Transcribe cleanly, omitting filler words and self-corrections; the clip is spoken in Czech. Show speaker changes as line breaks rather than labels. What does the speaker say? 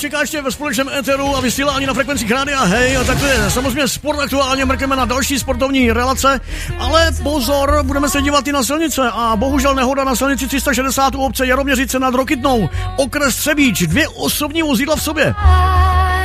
čeká ještě ve společném éteru a vysílání na frekvencích rádia. Hej, a tak to je samozřejmě sport aktuálně, mrkneme na další sportovní relace, ale pozor, budeme se dívat i na silnice a bohužel nehoda na silnici 360 u obce Jaroměřice nad Rokytnou, okres Třebíč, 2 osobní vozidla v sobě.